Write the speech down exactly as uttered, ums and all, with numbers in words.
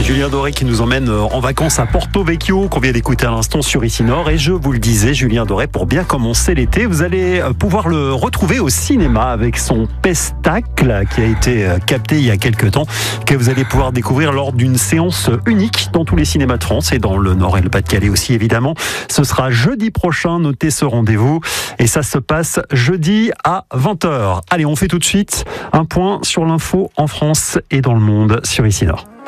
Julien Doré qui nous emmène en vacances à Porto Vecchio, qu'on vient d'écouter à l'instant sur Ici Nord. Et je vous le disais, Julien Doré, pour bien commencer l'été, vous allez pouvoir le retrouver au cinéma avec son Pestacle qui a été capté il y a quelques temps, que vous allez pouvoir découvrir lors d'une séance unique dans tous les cinémas de France et dans le Nord et le Pas-de-Calais aussi évidemment. Ce sera jeudi prochain, notez ce rendez-vous. Et ça se passe jeudi à vingt heures. Allez, on fait tout de suite un point sur l'info en France et dans le monde sur Ici Nord.